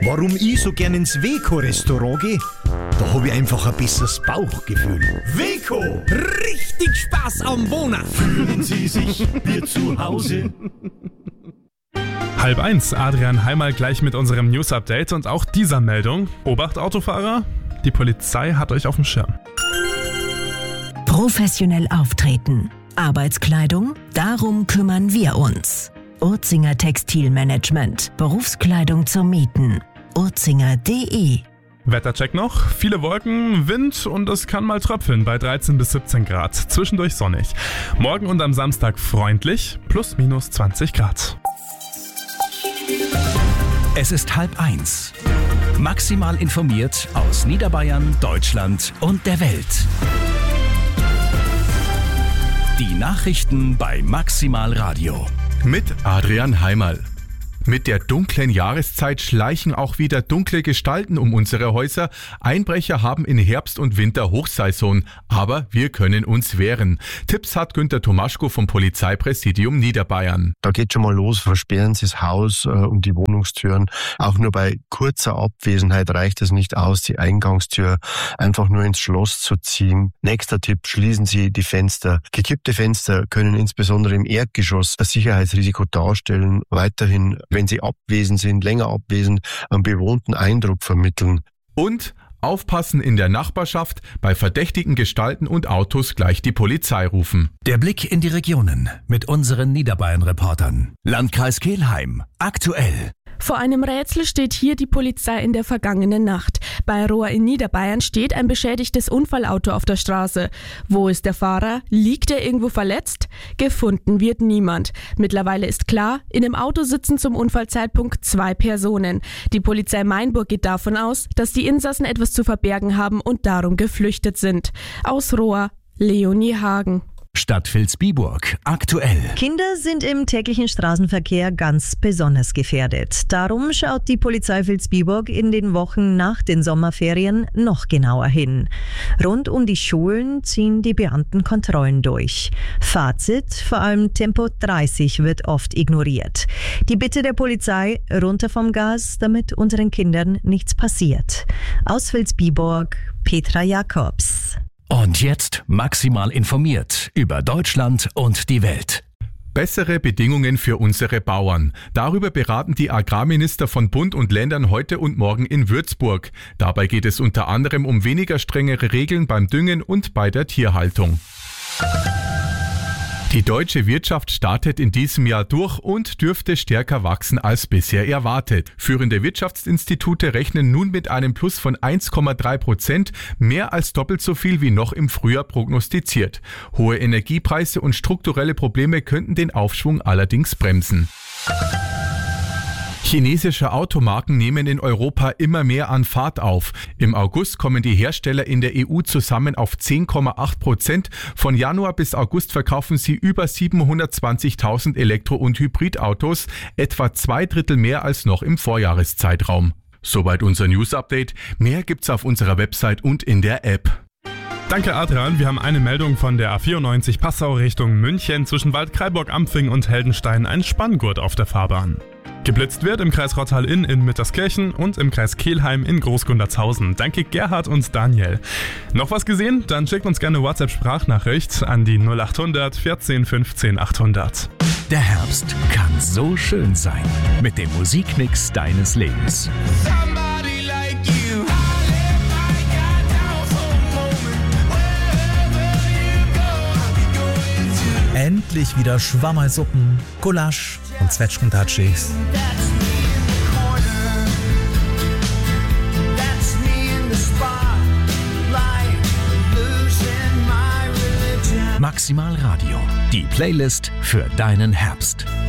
Warum ich so gern ins Weco-Restaurant gehe? Da habe ich einfach ein besseres Bauchgefühl. Weco! Richtig Spaß am Wohnen. Fühlen Sie sich wie zu Hause? 12:30, Adrian Heimal gleich mit unserem News-Update und auch dieser Meldung. Obacht Autofahrer, die Polizei hat euch auf dem Schirm. Professionell auftreten. Arbeitskleidung, darum kümmern wir uns. Urzinger Textilmanagement. Berufskleidung zum Mieten. urzinger.de. Wettercheck noch, viele Wolken, Wind und es kann mal tröpfeln bei 13 bis 17 Grad. Zwischendurch sonnig. Morgen und am Samstag freundlich, plus minus 20 Grad. Es ist 12:30. Maximal informiert aus Niederbayern, Deutschland und der Welt. Die Nachrichten bei Maximal Radio. Mit Adrian Heimal. Mit der dunklen Jahreszeit schleichen auch wieder dunkle Gestalten um unsere Häuser. Einbrecher haben in Herbst und Winter Hochsaison, aber wir können uns wehren. Tipps hat Günter Tomaschko vom Polizeipräsidium Niederbayern. Da geht schon mal los, versperren Sie das Haus und die Wohnungstüren. Auch nur bei kurzer Abwesenheit reicht es nicht aus, die Eingangstür einfach nur ins Schloss zu ziehen. Nächster Tipp, schließen Sie die Fenster. Gekippte Fenster können insbesondere im Erdgeschoss ein Sicherheitsrisiko darstellen. Weiterhin, wenn sie abwesend sind, länger abwesend, einen bewohnten Eindruck vermitteln. Und aufpassen in der Nachbarschaft, bei verdächtigen Gestalten und Autos gleich die Polizei rufen. Der Blick in die Regionen mit unseren Niederbayern-Reportern. Landkreis Kelheim, aktuell. Vor einem Rätsel steht hier die Polizei in der vergangenen Nacht. Bei Rohr in Niederbayern steht ein beschädigtes Unfallauto auf der Straße. Wo ist der Fahrer? Liegt er irgendwo verletzt? Gefunden wird niemand. Mittlerweile ist klar, in dem Auto sitzen zum Unfallzeitpunkt 2 Personen. Die Polizei Mainburg geht davon aus, dass die Insassen etwas zu verbergen haben und darum geflüchtet sind. Aus Rohr, Leonie Hagen. Stadt Vilsbiburg, aktuell. Kinder sind im täglichen Straßenverkehr ganz besonders gefährdet. Darum schaut die Polizei Vilsbiburg in den Wochen nach den Sommerferien noch genauer hin. Rund um die Schulen ziehen die Beamten Kontrollen durch. Fazit, vor allem Tempo 30 wird oft ignoriert. Die Bitte der Polizei, runter vom Gas, damit unseren Kindern nichts passiert. Aus Vilsbiburg, Petra Jakobs. Und jetzt maximal informiert über Deutschland und die Welt. Bessere Bedingungen für unsere Bauern. Darüber beraten die Agrarminister von Bund und Ländern heute und morgen in Würzburg. Dabei geht es unter anderem um weniger strengere Regeln beim Düngen und bei der Tierhaltung. Die deutsche Wirtschaft startet in diesem Jahr durch und dürfte stärker wachsen als bisher erwartet. Führende Wirtschaftsinstitute rechnen nun mit einem Plus von 1,3%, mehr als doppelt so viel wie noch im Frühjahr prognostiziert. Hohe Energiepreise und strukturelle Probleme könnten den Aufschwung allerdings bremsen. Chinesische Automarken nehmen in Europa immer mehr an Fahrt auf. Im August kommen die Hersteller in der EU zusammen auf 10,8%. Von Januar bis August verkaufen sie über 720.000 Elektro- und Hybridautos, etwa 2/3 mehr als noch im Vorjahreszeitraum. Soweit unser News-Update. Mehr gibt's auf unserer Website und in der App. Danke Adrian, wir haben eine Meldung von der A94 Passau Richtung München. Zwischen Waldkraiburg-Ampfing und Heldenstein ein Spanngurt auf der Fahrbahn. Geblitzt wird im Kreis Rottal-Inn in Mitterskirchen und im Kreis Kelheim in Großgundertshausen. Danke Gerhard und Daniel. Noch was gesehen? Dann schickt uns gerne WhatsApp-Sprachnachricht an die 0800 14 15 800. Der Herbst kann so schön sein mit dem Musikmix deines Lebens. Endlich wieder Schwammerlsuppen, Gulasch und Zwetschgentatschis. Maximal Radio, die Playlist für deinen Herbst.